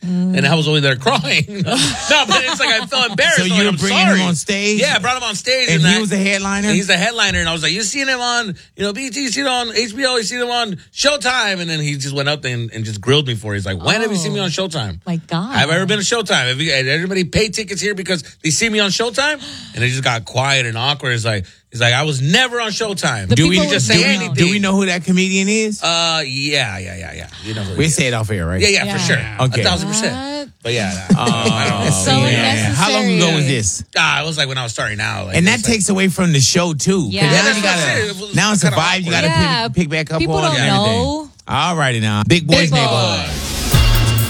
And I was only there crying. No, but it's like I felt embarrassed. So you were bringing him on stage? Yeah, I brought him on stage. And he was the headliner? He's the headliner. And I was like, you seen him on, BET, you seen him on HBO, you seen him on Showtime. And then he just went up there and just grilled me for it. He's like, when have you seen me on Showtime? My God. Have I ever been to Showtime? Have everybody paid tickets here because they see me on Showtime? And they just got quiet and awkward. He's like, I was never on Showtime. Do we just say anything? Do we know who that comedian is? Yeah. You know who We say it off air, right? Yeah, for sure. Okay. 1,000%. But yeah. So unnecessary. How long ago was this? It was like when I was starting out. Like, And that takes away from the show, too. Yeah. Now, that's you what I'm saying. gotta, It was now it's a kinda vibe you got to Yeah. pick back up People on don't and everything. know. All righty now. Big Boys Big Boy. Neighborhood.